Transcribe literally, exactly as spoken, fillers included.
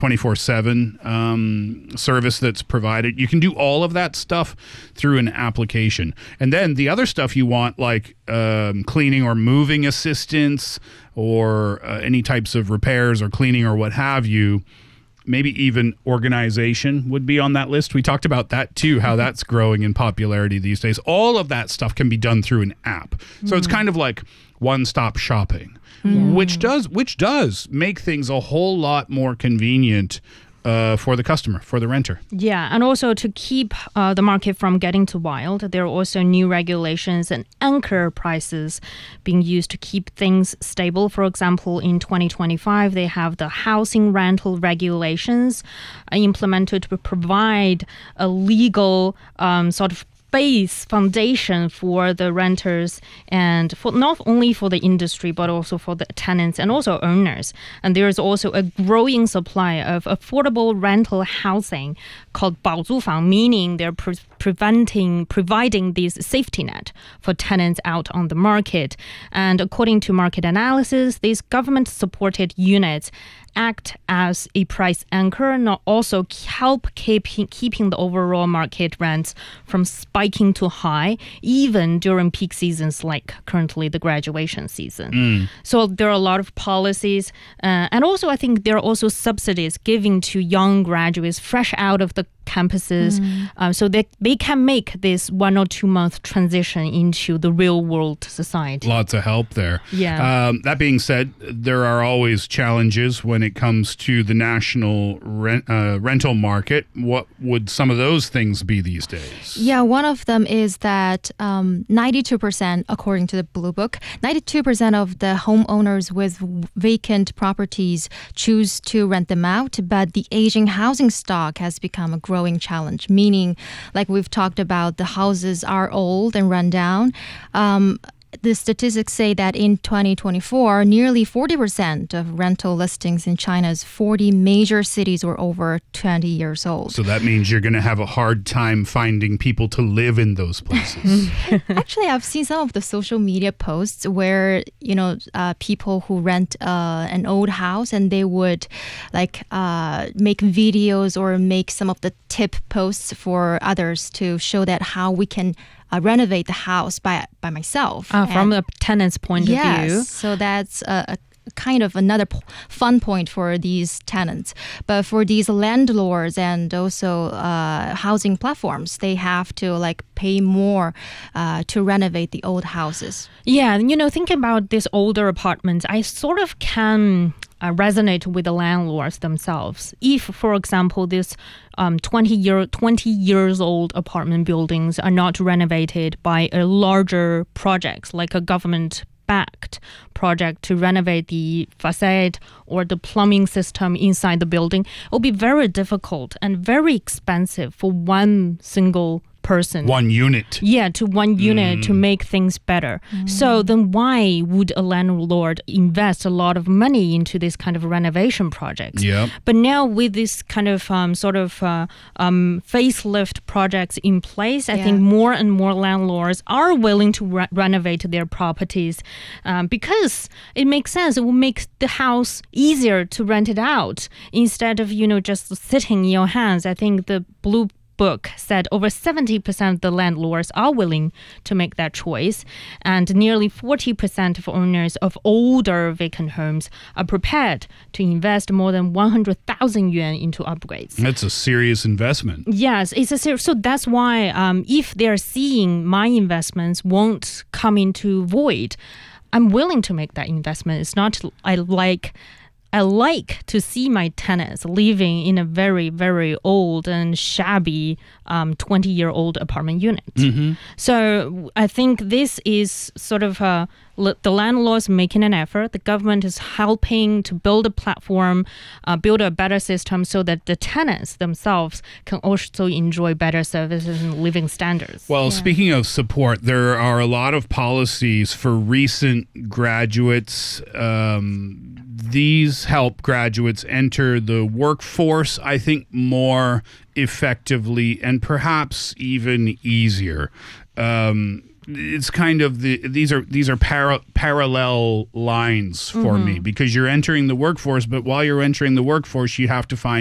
twenty-four seven um, service that's provided. You can do all of that stuff through an application. And then the other stuff you want, like um, cleaning or moving assistance or uh, any types of repairs or cleaning or what have you, maybe even organization would be on that list. We talked about that too, how that's growing in popularity these days. All of that stuff can be done through an app. So mm. it's kind of like one-stop shopping. Mm. Which does which does make things a whole lot more convenient uh, for the customer, for the renter. Yeah, and also to keep uh, the market from getting too wild, there are also new regulations and anchor prices being used to keep things stable. For example, in twenty twenty-five, they have the housing rental regulations implemented to provide a legal um, sort of base foundation for the renters and for not only for the industry but also for the tenants and also owners. And there is also a growing supply of affordable rental housing called 保租房, meaning they're pre- preventing providing this safety net for tenants out on the market. And according to market analysis, these government supported units act as a price anchor and also help keeping keeping the overall market rents from spiking too high, even during peak seasons like currently the graduation season. Mm. So there are a lot of policies, uh, and also I think there are also subsidies given to young graduates fresh out of the campuses, mm. uh, so that they can make this one or two month transition into the real world society. Lots of help there. Yeah. Um, that being said, there are always challenges when it comes to the national rent, uh, rental market. What would some of those things be these days? Yeah, one of them is that um, ninety-two percent, according to the Blue Book, ninety-two percent of the homeowners with vacant properties choose to rent them out, but the aging housing stock has become a growing challenge, meaning, like we've talked about, the houses are old and run down. Um, The statistics say that in twenty twenty-four, nearly forty percent of rental listings in China's forty major cities were over twenty years old. So that means you're going to have a hard time finding people to live in those places. Actually, I've seen some of the social media posts where, you know, uh, people who rent uh, an old house and they would like uh, make videos or make some of the tip posts for others to show that how we can Uh, renovate the house by by myself. Uh, from the tenant's point yes, of view. So that's a, a kind of another p- fun point for these tenants. But for these landlords and also uh, housing platforms, they have to like pay more uh, to renovate the old houses. Yeah, you know, thinking about these older apartments, I sort of can uh, resonate with the landlords themselves. If, for example, this um, twenty year, twenty years old apartment buildings are not renovated by a larger project, like a government backed project to renovate the facade or the plumbing system inside the building, it will be very difficult and very expensive for one single person. One unit. Yeah, to one unit mm. to make things better. Mm. So then why would a landlord invest a lot of money into this kind of renovation projects? Yep. But now with this kind of um, sort of uh, um, facelift projects in place, I yeah. think more and more landlords are willing to re- renovate their properties um, because it makes sense. It will make the house easier to rent it out instead of, you know, just sitting in your hands. I think the Blue Book said over seventy percent of the landlords are willing to make that choice, and nearly forty percent of owners of older vacant homes are prepared to invest more than one hundred thousand yuan into upgrades. That's a serious investment. Yes, it's a serious. So that's why um, if they're seeing my investments won't come into void, I'm willing to make that investment. It's not I like... I like to see my tenants living in a very, very old and shabby um, twenty-year-old apartment unit. Mm-hmm. So I think this is sort of uh, the landlords making an effort. The government is helping to build a platform, uh, build a better system so that the tenants themselves can also enjoy better services and living standards. Well, yeah. Speaking of support, there are a lot of policies for recent graduates. Um, These help graduates enter the workforce, I think, more effectively and perhaps even easier. Um, it's kind of the these are these are para, parallel lines for me because you're entering the workforce, but while you're entering the workforce, you have to find